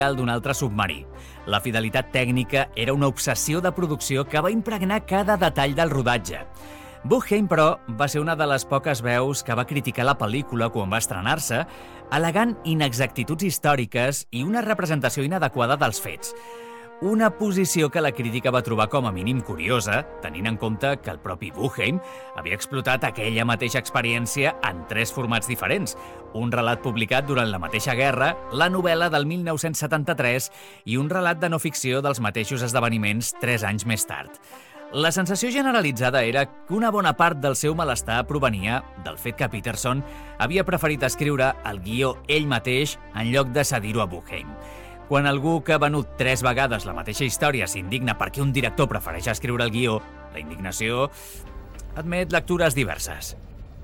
d'un altre submarí. La fidelitat tècnica era una obsessió de producció que va impregnar cada detall del rodatge. Bookheim, però, va ser una de les poques veus que va criticar la pel·lícula quan va estrenar-se, al·legant inexactituds històriques i una representació inadequada dels fets. Una posició que la crítica va trobar com a mínim curiosa, tenint en compte que el propi Bookheim havia explotat aquella mateixa experiència en 3 formats diferents: un relat publicat durant la mateixa guerra, la novel·la del 1973 i un relat de no ficció dels mateixos esdeveniments 3 anys més tard. La sensació generalitzada era que una bona part del seu malestar provenia del fet que Peterson havia preferit escriure el guió ell mateix en lloc de cedir-ho a Bookheim. Quan algú que ha venut 3 vegades la mateixa història s'indigna perquè un director prefereix escriure el guió, la indignació admet lectures diverses.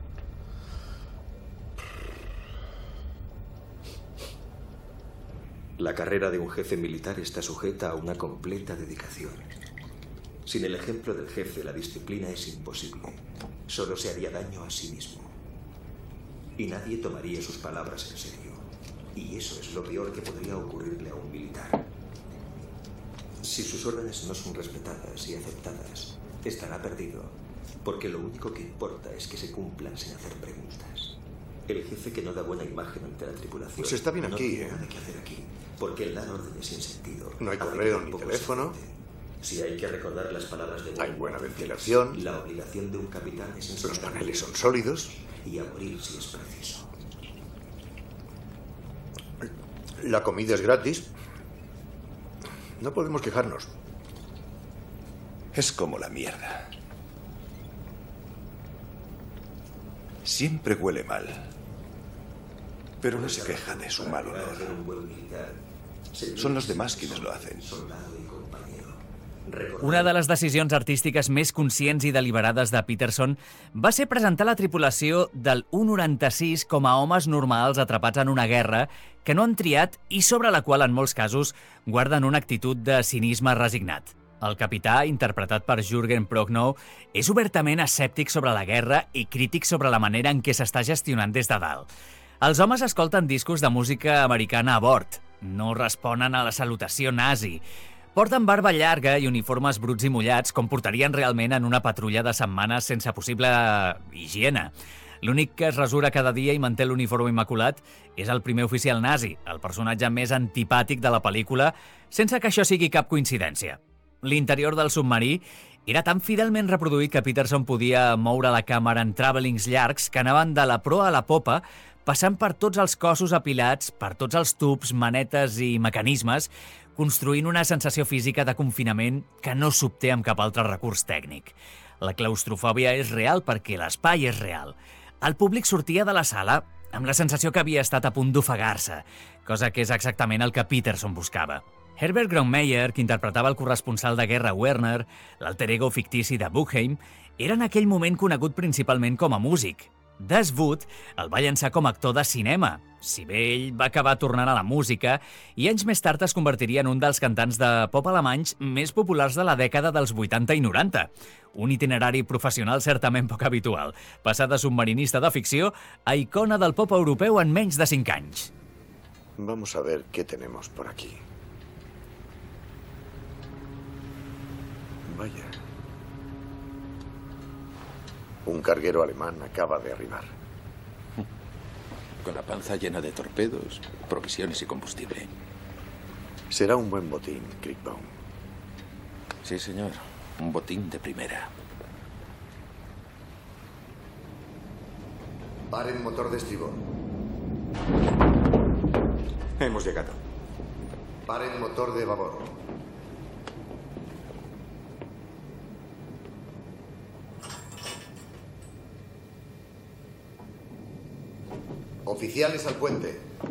La carrera de un jefe militar está sujeta a una completa dedicación. Sin el ejemplo del jefe, la disciplina es imposible. Solo se haría daño a sí mismo. Y nadie tomaría sus palabras en serio. Y eso es lo peor que podría ocurrirle a un militar. Si sus órdenes no son respetadas y aceptadas, estará perdido, porque lo único que importa es que se cumplan sin hacer preguntas. El jefe que no da buena imagen ante la tripulación pues está bien no aquí, tiene nada que hacer aquí, porque el dar órdenes sin sentido. No hay correo ni teléfono. Si hay que recordar las palabras de... Hay buena ventilación. La obligación de un capitán es enseñar... Los paneles son sólidos. Y a morir si es preciso. La comida es gratis. No podemos quejarnos. Es como la mierda. Siempre huele mal. Pero no se queja de su mal olor. Son los demás quienes lo hacen. Una de les decisions artístiques més conscients i deliberades de Peterson va ser presentar la tripulació del U-96 com a homes normals atrapats en una guerra que no han triat i sobre la qual, en molts casos, guarden una actitud de cinisme resignat. El capità, interpretat per Jürgen Prochnow, és obertament escèptic sobre la guerra i crític sobre la manera en què s'està gestionant des de dalt. Els homes escolten discos de música americana a bord, no responen a la salutació nazi, porten barba llarga i uniformes bruts i mullats com portarien realment en una patrulla de setmanes sense possible higiene. L'únic que es rasura cada dia i manté l'uniforme immaculat és el primer oficial nazi, el personatge més antipàtic de la pel·lícula, sense que això sigui cap coincidència. L'interior del submarí era tan fidelment reproduït que Peterson podia moure la càmera en travelings llargs que anaven de la proa a la popa, passant per tots els cossos apilats, per tots els tubs, manetes i mecanismes, construint una sensació física de confinament que no s'obté amb cap altre recurs tècnic. La claustrofòbia és real perquè l'espai és real. El públic sortia de la sala amb la sensació que havia estat a punt d'ofegar-se, cosa que és exactament el que Peterson buscava. Herbert Grönemeyer, que interpretava el corresponsal de guerra Werner, l'alter ego fictici de Bookheim, era en aquell moment conegut principalment com a músic. Das Boot el va llançar com a actor de cinema, si bé ell va acabar tornant a la música i anys més tard es convertiria en un dels cantants de pop alemanys més populars de la dècada dels 80 i 90. Un itinerari professional certament poc habitual, passar de submarinista de ficció a icona del pop europeu en menys de 5 anys. Vamos a ver qué tenemos por aquí. Vaya. Un carguero alemán acaba de arribar. Con la panza llena de torpedos, provisiones y combustible. Será un buen botín, Crickbaum. Sí, señor. Un botín de primera. Paren motor de estribor. Hemos llegado. Paren motor de babor. Oficiales al puente.